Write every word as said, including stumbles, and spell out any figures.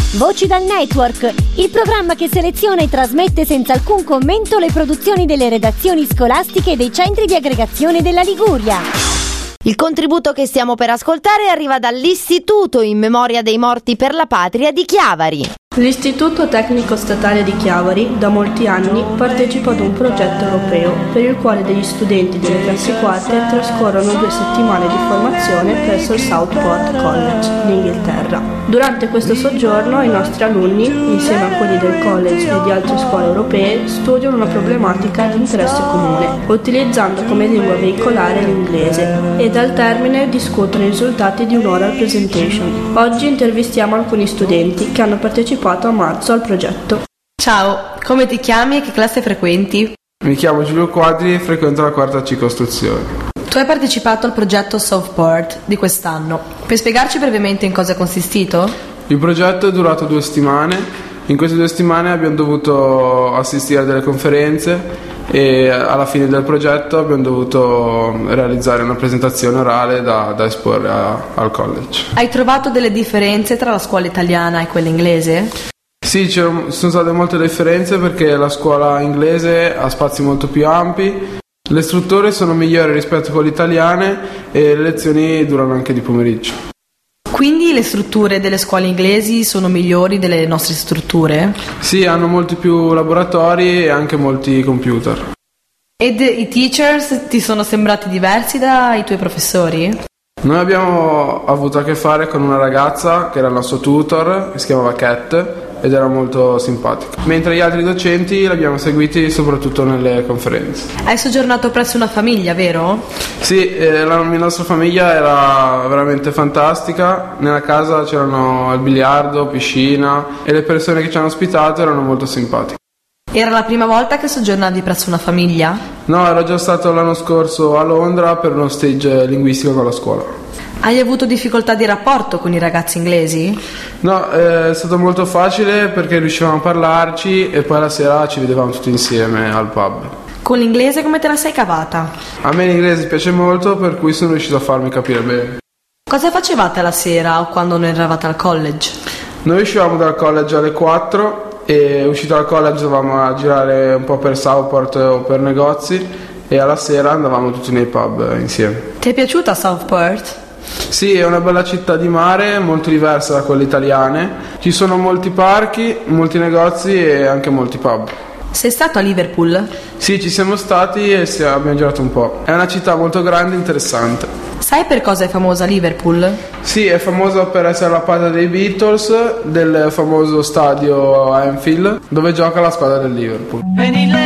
Voci dal Network, il programma che seleziona e trasmette senza alcun commento le produzioni delle redazioni scolastiche e dei centri di aggregazione della Liguria. Il contributo che stiamo per ascoltare arriva dall'Istituto in memoria dei morti per la patria di Chiavari. L'Istituto Tecnico Statale di Chiavari da molti anni partecipa ad un progetto europeo per il quale degli studenti delle classi quarte trascorrono due settimane di formazione presso il Southport College in Inghilterra. Durante questo soggiorno i nostri alunni, insieme a quelli del college e di altre scuole europee, studiano una problematica di interesse comune, utilizzando come lingua veicolare l'inglese, ed al termine discutono i risultati di un oral presentation. Oggi intervistiamo alcuni studenti che hanno partecipato a marzo al progetto. Ciao, come ti chiami e che classe frequenti? Mi chiamo Giulio Quadri e frequento la quarta C Costruzione. Tu hai partecipato al progetto Southport di quest'anno. Puoi spiegarci brevemente in cosa è consistito? Il progetto è durato due settimane. In queste due settimane abbiamo dovuto assistere a delle conferenze e alla fine del progetto abbiamo dovuto realizzare una presentazione orale da, da esporre a, al college. Hai trovato delle differenze tra la scuola italiana e quella inglese? Sì, ci sono state molte differenze perché la scuola inglese ha spazi molto più ampi, le strutture sono migliori rispetto a quelle italiane e le lezioni durano anche di pomeriggio. Quindi le strutture delle scuole inglesi sono migliori delle nostre strutture? Sì, hanno molti più laboratori e anche molti computer. Ed i teachers ti sono sembrati diversi dai tuoi professori? Noi abbiamo avuto a che fare con una ragazza che era il nostro tutor, che si chiamava Cat, ed era molto simpatica, mentre gli altri docenti l'abbiamo seguiti soprattutto nelle conferenze. Hai soggiornato presso una famiglia, vero? Sì, eh, la nostra famiglia era veramente fantastica. Nella casa c'erano il biliardo, piscina e le persone che ci hanno ospitato erano molto simpatiche. Era la prima volta che soggiornavi presso una famiglia? No, ero già stato l'anno scorso a Londra per uno stage linguistico con la scuola. Hai avuto difficoltà di rapporto con i ragazzi inglesi? No, è stato molto facile perché riuscivamo a parlarci e poi la sera ci vedevamo tutti insieme al pub. Con l'inglese come te la sei cavata? A me l'inglese piace molto, per cui sono riuscito a farmi capire bene. Cosa facevate la sera o quando non eravate al college? Noi uscivamo dal college alle quattro e uscito dal college dovevamo a girare un po' per Southport o per negozi e alla sera andavamo tutti nei pub insieme. Ti è piaciuta Southport? Sì, è una bella città di mare, molto diversa da quelle italiane. Ci sono molti parchi, molti negozi e anche molti pub. Sei stato a Liverpool? Sì, ci siamo stati e abbiamo girato un po'. È una città molto grande e interessante. Sai per cosa è famosa Liverpool? Sì, è famosa per essere la patria dei Beatles, del famoso stadio Anfield, dove gioca la squadra del Liverpool.